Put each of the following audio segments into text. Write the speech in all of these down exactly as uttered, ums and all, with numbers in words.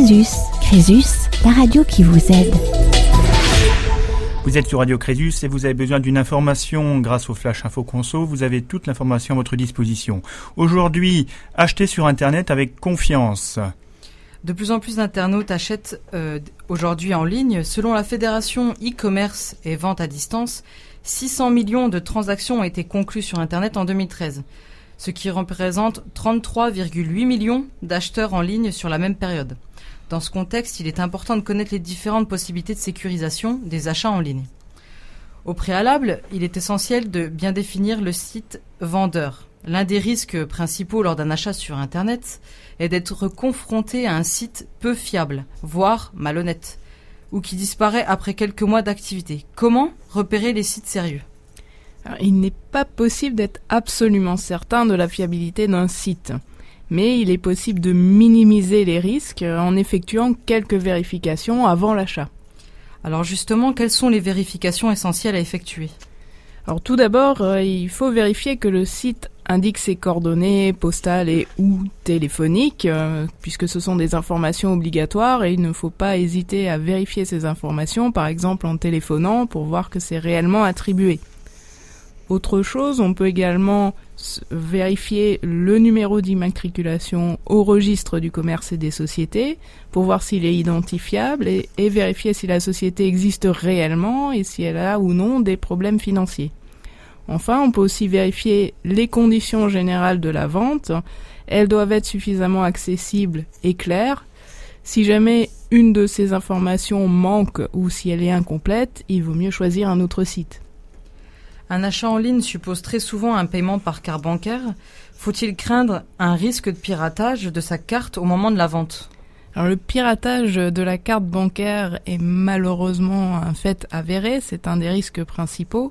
Crésus. Crésus, la radio qui vous aide. Vous êtes sur Radio Crésus et vous avez besoin d'une information grâce au Flash Info Conso. Vous avez toute l'information à votre disposition. Aujourd'hui, achetez sur Internet avec confiance. De plus en plus d'internautes achètent euh, aujourd'hui en ligne. Selon la Fédération e-commerce et vente à distance, six cents millions de transactions ont été conclues sur Internet en deux mille treize, ce qui représente trente-trois virgule huit millions d'acheteurs en ligne sur la même période. Dans ce contexte, il est important de connaître les différentes possibilités de sécurisation des achats en ligne. Au préalable, il est essentiel de bien définir le site vendeur. L'un des risques principaux lors d'un achat sur Internet est d'être confronté à un site peu fiable, voire malhonnête, ou qui disparaît après quelques mois d'activité. Comment repérer les sites sérieux ? Alors, il n'est pas possible d'être absolument certain de la fiabilité d'un site, mais il est possible de minimiser les risques en effectuant quelques vérifications avant l'achat. Alors justement, quelles sont les vérifications essentielles à effectuer ? Alors tout d'abord, euh, il faut vérifier que le site indique ses coordonnées postales et ou téléphoniques, euh, puisque ce sont des informations obligatoires et il ne faut pas hésiter à vérifier ces informations, par exemple en téléphonant, pour voir que c'est réellement attribué. Autre chose, on peut également vérifier le numéro d'immatriculation au registre du commerce et des sociétés pour voir s'il est identifiable et, et vérifier si la société existe réellement et si elle a ou non des problèmes financiers. Enfin, on peut aussi vérifier les conditions générales de la vente. Elles doivent être suffisamment accessibles et claires. Si jamais une de ces informations manque ou si elle est incomplète, il vaut mieux choisir un autre site. Un achat en ligne suppose très souvent un paiement par carte bancaire. Faut-il craindre un risque de piratage de sa carte au moment de la vente ? Alors, le piratage de la carte bancaire est malheureusement un fait avéré, c'est un des risques principaux.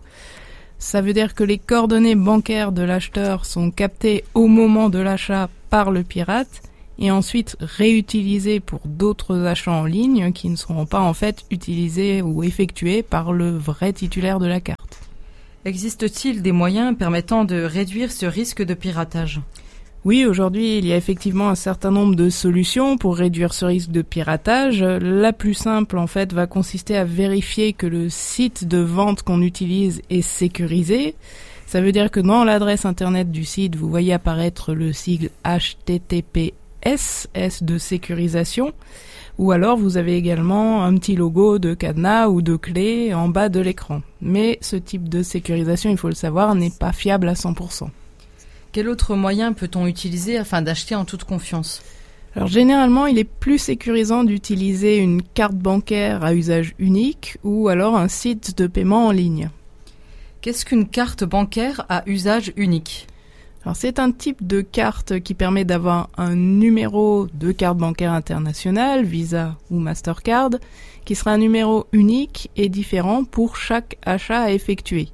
Ça veut dire que les coordonnées bancaires de l'acheteur sont captées au moment de l'achat par le pirate et ensuite réutilisées pour d'autres achats en ligne qui ne seront pas en fait utilisés ou effectués par le vrai titulaire de la carte. Existe-t-il des moyens permettant de réduire ce risque de piratage ? Oui, aujourd'hui, il y a effectivement un certain nombre de solutions pour réduire ce risque de piratage. La plus simple, en fait, va consister à vérifier que le site de vente qu'on utilise est sécurisé. Ça veut dire que dans l'adresse internet du site, vous voyez apparaître le sigle H T T P S, S de sécurisation, ou alors vous avez également un petit logo de cadenas ou de clé en bas de l'écran. Mais ce type de sécurisation, il faut le savoir, n'est pas fiable à cent pour cent. Quel autre moyen peut-on utiliser afin d'acheter en toute confiance ? Alors généralement, il est plus sécurisant d'utiliser une carte bancaire à usage unique ou alors un site de paiement en ligne. Qu'est-ce qu'une carte bancaire à usage unique ? Alors c'est un type de carte qui permet d'avoir un numéro de carte bancaire internationale, Visa ou Mastercard, qui sera un numéro unique et différent pour chaque achat à effectuer.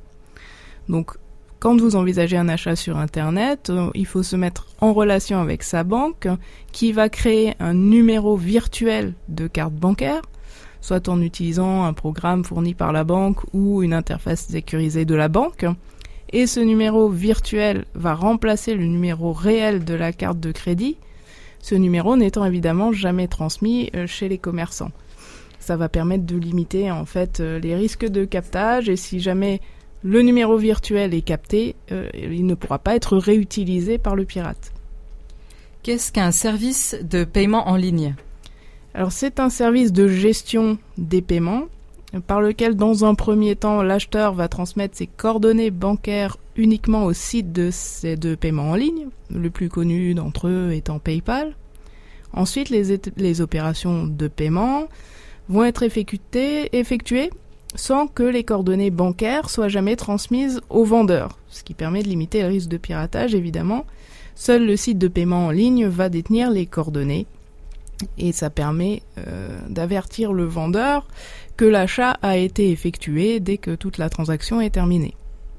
Donc quand vous envisagez un achat sur Internet, il faut se mettre en relation avec sa banque qui va créer un numéro virtuel de carte bancaire, soit en utilisant un programme fourni par la banque ou une interface sécurisée de la banque. Et ce numéro virtuel va remplacer le numéro réel de la carte de crédit, ce numéro n'étant évidemment jamais transmis chez les commerçants. Ça va permettre de limiter en fait les risques de captage et si jamais le numéro virtuel est capté, euh, il ne pourra pas être réutilisé par le pirate. Qu'est-ce qu'un service de paiement en ligne ? Alors c'est un service de gestion des paiements par lequel, dans un premier temps, l'acheteur va transmettre ses coordonnées bancaires uniquement au site de, de paiement en ligne, le plus connu d'entre eux étant PayPal. Ensuite, les, les opérations de paiement vont être effectuées, effectuées sans que les coordonnées bancaires soient jamais transmises au vendeur, ce qui permet de limiter le risque de piratage, évidemment. Seul le site de paiement en ligne va détenir les coordonnées et ça permet euh, d'avertir le vendeur que l'achat a été effectué dès que toute la transaction est terminée.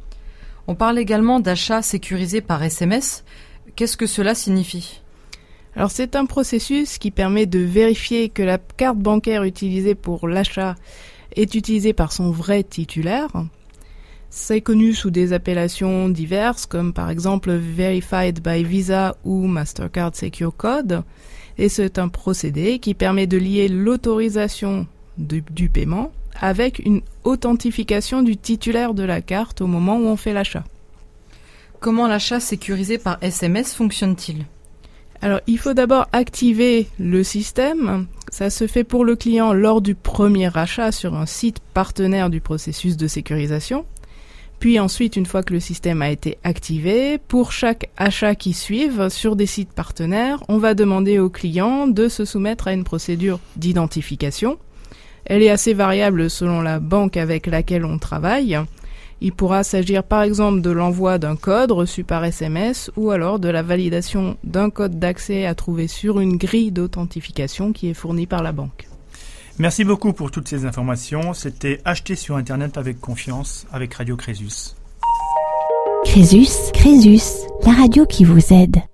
On parle également d'achat sécurisé par S M S. Qu'est-ce que cela signifie ? Alors c'est un processus qui permet de vérifier que la carte bancaire utilisée pour l'achat est utilisée par son vrai titulaire. C'est connu sous des appellations diverses comme par exemple Verified by Visa ou Mastercard Secure Code. Et c'est un procédé qui permet de lier l'autorisation de, du paiement avec une authentification du titulaire de la carte au moment où on fait l'achat. Comment l'achat sécurisé par S M S fonctionne-t-il ? Alors, il faut d'abord activer le système. Ça se fait pour le client lors du premier achat sur un site partenaire du processus de sécurisation. Puis ensuite, une fois que le système a été activé, pour chaque achat qui suive sur des sites partenaires, on va demander au client de se soumettre à une procédure d'identification. Elle est assez variable selon la banque avec laquelle on travaille. Il pourra s'agir par exemple de l'envoi d'un code reçu par S M S ou alors de la validation d'un code d'accès à trouver sur une grille d'authentification qui est fournie par la banque. Merci beaucoup pour toutes ces informations. C'était Acheter sur Internet avec confiance avec Radio Crésus. Crésus, Crésus, la radio qui vous aide.